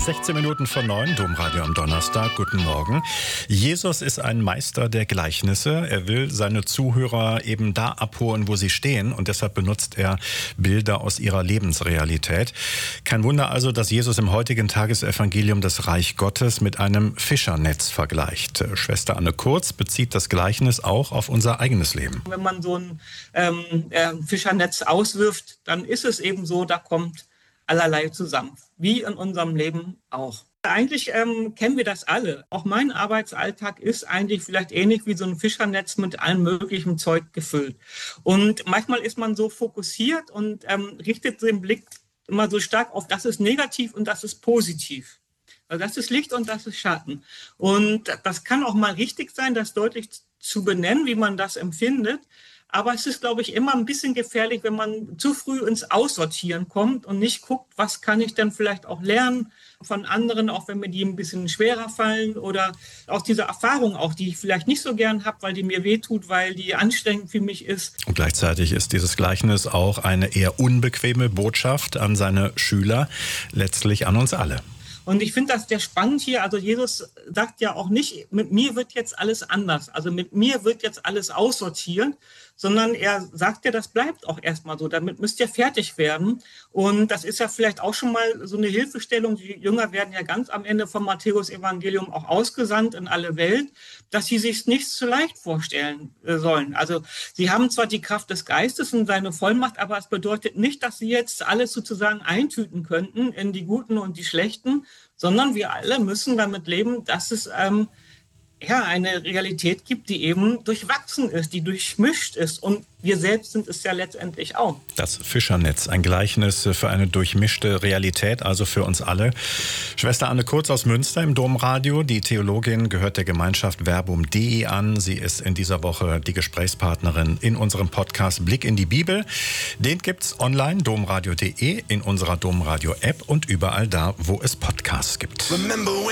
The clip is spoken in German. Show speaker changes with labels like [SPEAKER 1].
[SPEAKER 1] 16 Minuten vor 9, Domradio am Donnerstag. Guten Morgen. Jesus ist ein Meister der Gleichnisse. Er will seine Zuhörer eben da abholen, wo sie stehen. Und deshalb benutzt er Bilder aus ihrer Lebensrealität. Kein Wunder also, dass Jesus im heutigen Tagesevangelium das Reich Gottes mit einem Fischernetz vergleicht. Schwester Anne Kurz bezieht das Gleichnis auch auf unser eigenes Leben.
[SPEAKER 2] Wenn man so ein Fischernetz auswirft, dann ist es eben so, da kommt allerlei zusammen, wie in unserem Leben auch. Eigentlich kennen wir das alle. Auch mein Arbeitsalltag ist eigentlich vielleicht ähnlich wie so ein Fischernetz mit allem möglichen Zeug gefüllt. Und manchmal ist man so fokussiert und richtet den Blick immer so stark auf, das ist negativ und das ist positiv. Also das ist Licht und das ist Schatten. Und das kann auch mal richtig sein, das deutlich zu benennen, wie man das empfindet. Aber es ist, glaube ich, immer ein bisschen gefährlich, wenn man zu früh ins Aussortieren kommt und nicht guckt, was kann ich denn vielleicht auch lernen von anderen, auch wenn mir die ein bisschen schwerer fallen oder aus dieser Erfahrung auch, die ich vielleicht nicht so gern habe, weil die mir wehtut, weil die anstrengend für mich ist.
[SPEAKER 1] Und gleichzeitig ist dieses Gleichnis auch eine eher unbequeme Botschaft an seine Schüler, letztlich an uns alle.
[SPEAKER 2] Und ich finde das sehr spannend hier. Also Jesus sagt ja auch nicht, mit mir wird jetzt alles anders. Also mit mir wird jetzt alles aussortiert, sondern er sagt ja, das bleibt auch erstmal so. Damit müsst ihr fertig werden. Und das ist ja vielleicht auch schon mal so eine Hilfestellung. Die Jünger werden ja ganz am Ende vom Matthäus-Evangelium auch ausgesandt in alle Welt, dass sie sich nicht zu leicht vorstellen sollen. Also sie haben zwar die Kraft des Geistes und seine Vollmacht, aber es bedeutet nicht, dass sie jetzt alles sozusagen eintüten könnten in die Guten und die Schlechten, sondern wir alle müssen damit leben, dass es eine Realität gibt, die eben durchwachsen ist, die durchmischt ist. Und wir selbst sind es ja letztendlich auch.
[SPEAKER 1] Das Fischernetz, ein Gleichnis für eine durchmischte Realität, also für uns alle. Schwester Anne Kurz aus Münster im Domradio. Die Theologin gehört der Gemeinschaft Verbum.de an. Sie ist in dieser Woche die Gesprächspartnerin in unserem Podcast Blick in die Bibel. Den gibt's online, domradio.de, in unserer Domradio-App und überall da, wo es Podcasts gibt.